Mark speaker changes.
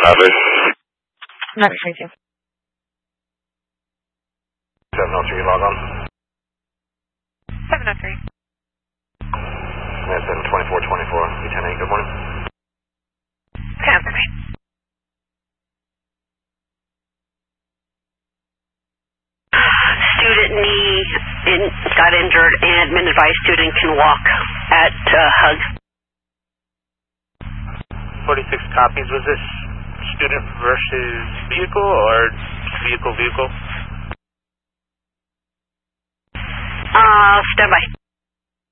Speaker 1: Roger.
Speaker 2: Roger, thank you.
Speaker 1: 703, log on.
Speaker 2: 703.
Speaker 1: That's 2424, Lieutenant 8, good morning.
Speaker 2: Answer me.
Speaker 3: Student got injured and admin advised student can walk at HUG.
Speaker 4: 46 copies. Was this student versus vehicle or vehicle?
Speaker 3: Stand by.